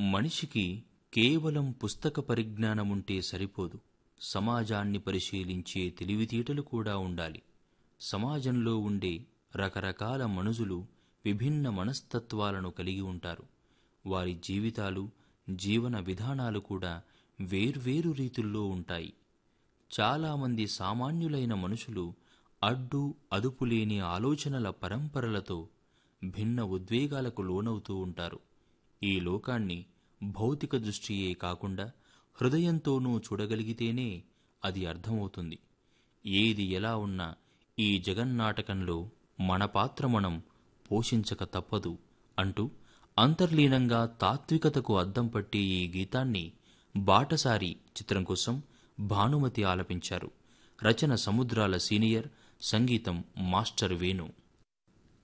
మనిషికి కేవలం పుస్తక పరిజ్ఞానముంటే సరిపోదు. సమాజాన్ని పరిశీలించే తెలివితేటలు కూడా ఉండాలి. సమాజంలో ఉండే రకరకాల మనుషులు విభిన్న మనస్తత్వాలను కలిగి ఉంటారు. వారి జీవితాలు, జీవన విధానాలు కూడా వేర్వేరు రీతుల్లో ఉంటాయి. చాలామంది సామాన్యులైన మనుషులు అడ్డు అదుపులేని ఆలోచనల పరంపరలతో భిన్న ఉద్వేగాలకు లోనవుతూ ఉంటారు. ఈ లోకాన్ని భౌతిక దృష్టియే కాకుండా హృదయంతోనూ చూడగలిగితేనే అది అర్థమవుతుంది. ఏది ఎలా ఉన్నా ఈ జగన్నాటకంలో మన పాత్ర మనం పోషించక తప్పదు అంటూ అంతర్లీనంగా తాత్వికతకు అద్దం పట్టే ఈ గీతాన్ని బాటసారి చిత్రం కోసం భానుమతి ఆలపించారు. రచన సముద్రాల సీనియర్, సంగీతం మాస్టర్ వేణు.